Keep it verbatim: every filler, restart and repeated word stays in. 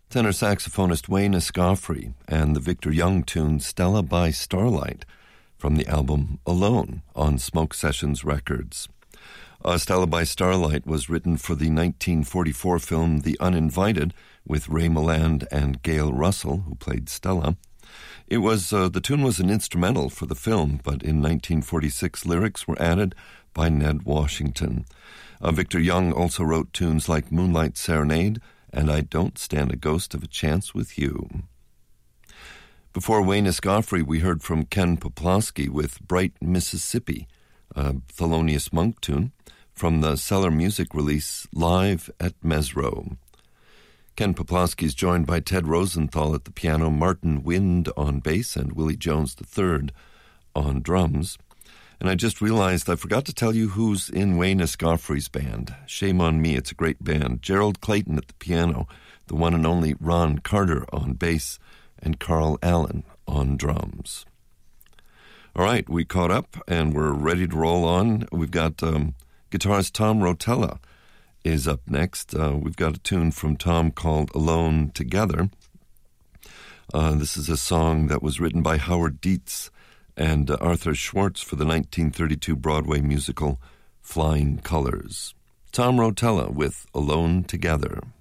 tenor saxophonist Wayne Escoffery and the Victor Young tune Stella by Starlight from the album Alone on Smoke Sessions Records. Uh, Stella by Starlight was written for the nineteen forty-four film The Uninvited with Ray Milland and Gail Russell, who played Stella. It was uh, the tune was an instrumental for the film, but in nineteen forty-six lyrics were added by Ned Washington. Uh, Victor Young also wrote tunes like Moonlight Serenade and I Don't Stand a Ghost of a Chance with You. Before Wayne Escoffery, we heard from Ken Poplawski with Bright Mississippi, a Thelonious Monk tune from the Cellar Music release Live at Mesro. Ken Poplawski is joined by Ted Rosenthal at the piano, Martin Wind on bass, and Willie Jones the third on drums. And I just realized I forgot to tell you who's in Wayne Escoffery's band. Shame on me, it's a great band. Gerald Clayton at the piano, the one and only Ron Carter on bass, and Carl Allen on drums. All right, we caught up and we're ready to roll on. We've got um, guitarist Tom Rotella is up next. Uh, we've got a tune from Tom called Alone Together. Uh, this is a song that was written by Howard Dietz and uh, Arthur Schwartz for the nineteen thirty-two Broadway musical Flying Colors. Tom Rotella with Alone Together.